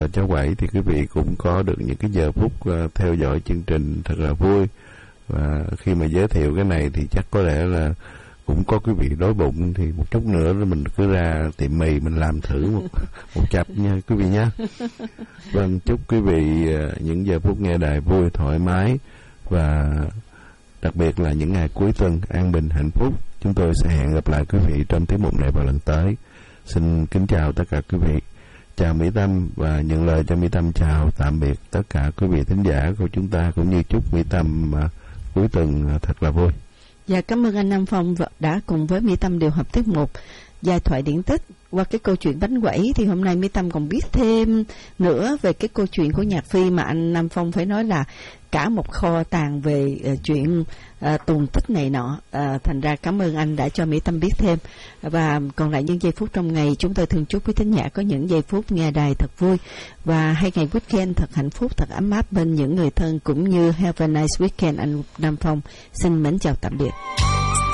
Cháu Bảy thì quý vị cũng có được những cái giờ phút theo dõi chương trình thật là vui. Và khi mà giới thiệu cái này thì chắc có lẽ là cũng có quý vị đói bụng, thì một chút nữa mình cứ ra tiệm mì mình làm thử một chập nha quý vị nhé. Vâng, chúc quý vị những giờ phút nghe đài vui, thoải mái và đặc biệt là những ngày cuối tuần an bình hạnh phúc. Chúng tôi sẽ hẹn gặp lại quý vị trong tiết mục này vào lần tới. Xin kính chào tất cả quý vị. Chào Mỹ Tâm và nhận lời cho Mỹ Tâm chào tạm biệt tất cả quý vị thính giả của chúng ta, cũng như chúc Mỹ Tâm cuối tuần thật là vui. Dạ, cảm ơn anh Nam Phong đã cùng với Mỹ Tâm điều hợp tiết mục Giai thoại điển tích. Qua cái câu chuyện bánh quẩy thì hôm nay Mỹ Tâm còn biết thêm nữa về cái câu chuyện của Nhạc Phi, mà anh Nam Phong phải nói là cả một kho tàng về chuyện tuồng tích này nọ. Thành ra cảm ơn anh đã cho Mỹ Tâm biết thêm. Và còn lại những giây phút trong ngày, chúng tôi thường chúc quý thính giả có những giây phút nghe đài thật vui và hai ngày weekend thật hạnh phúc, thật ấm áp bên những người thân, cũng như have a nice weekend. Anh Nam Phong xin mến chào tạm biệt.